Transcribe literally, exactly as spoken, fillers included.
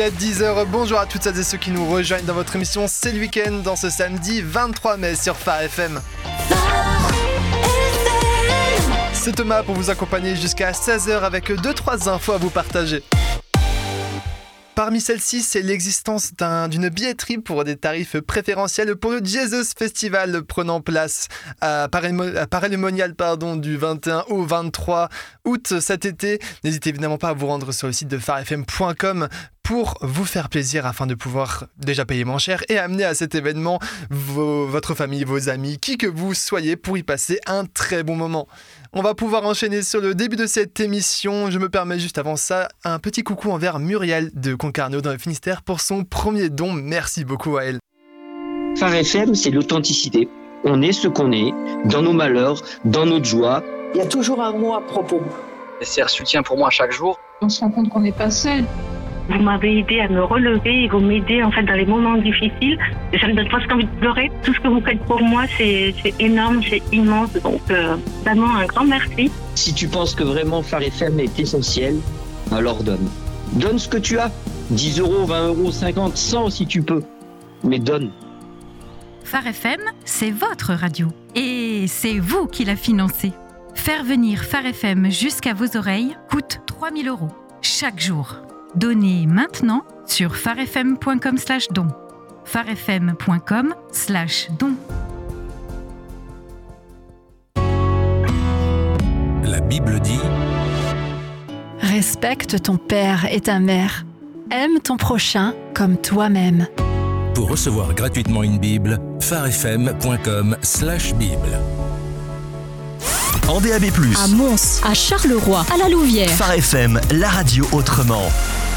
À dix heures, bonjour à toutes celles et ceux qui nous rejoignent dans votre émission C'est le week-end dans ce samedi vingt-trois mai sur Phare F M. C'est Thomas pour vous accompagner jusqu'à seize heures avec deux trois infos à vous partager. Parmi celles-ci, c'est l'existence d'un, d'une billetterie pour des tarifs préférentiels pour le Jesus Festival prenant place à Paray-le-Monial pardon, du vingt et un au vingt-trois août cet été. N'hésitez évidemment pas à vous rendre sur le site de phare f m point com pour vous faire plaisir afin de pouvoir déjà payer moins cher et amener à cet événement vos, votre famille, vos amis, qui que vous soyez pour y passer un très bon moment. On va pouvoir enchaîner sur le début de cette émission. Je me permets juste avant ça un petit coucou envers Muriel de Concarneau dans le Finistère pour son premier don. Merci beaucoup à elle. Phare F M, c'est l'authenticité. On est ce qu'on est, dans nos malheurs, dans notre joie. Il y a toujours un mot à propos. C'est un soutien pour moi chaque jour. On se rend compte qu'on n'est pas seul. Vous m'avez aidé à me relever et vous m'aidez en fait dans les moments difficiles. Ça me donne presque envie de pleurer. Tout ce que vous faites pour moi, c'est, c'est énorme, c'est immense. Donc euh, vraiment un grand merci. Si tu penses que vraiment Phare F M est essentiel, alors donne. Donne ce que tu as. dix euros, vingt euros, cinquante, cent si tu peux. Mais donne. Phare F M, c'est votre radio. Et c'est vous qui la financez. Faire venir Phare F M jusqu'à vos oreilles coûte trois mille euros chaque jour. Donnez maintenant sur pharefm point com slash don. pharefm point com slash don. La Bible dit: respecte ton père et ta mère. Aime ton prochain comme toi-même. Pour recevoir gratuitement une Bible, pharefm point com slash bible. En D A B plus, à Mons, à Charleroi, à La Louvière. Phare F M, la radio autrement.